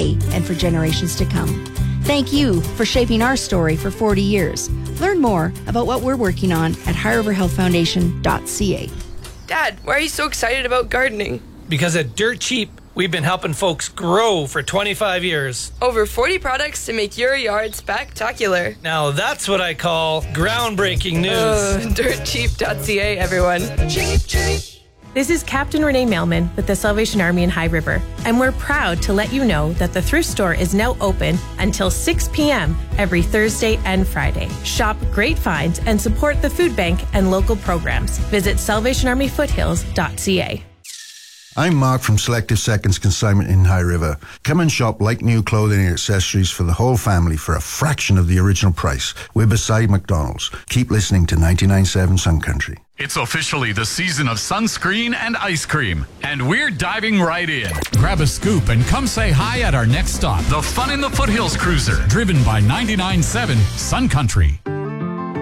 today and for generations to come. Thank you for shaping our story for 40 years. Learn more about what we're working on at highriverhealthfoundation.ca. Dad, why are you so excited about gardening? Because at Dirt Cheap, we've been helping folks grow for 25 years. Over 40 products to make your yard spectacular. Now that's what I call groundbreaking news. Dirtcheap.ca, everyone. Cheap, cheap. This is Captain Renee Mailman with the Salvation Army in High River, and we're proud to let you know that the thrift store is now open until 6 p.m. every Thursday and Friday. Shop great finds and support the food bank and local programs. Visit salvationarmyfoothills.ca. I'm Mark from Selective Seconds Consignment in High River. Come and shop like new clothing and accessories for the whole family for a fraction of the original price. We're beside McDonald's. Keep listening to 99.7 Sun Country. It's officially the season of sunscreen and ice cream, and we're diving right in. Grab a scoop and come say hi at our next stop, the Fun in the Foothills Cruiser, driven by 99.7 Sun Country.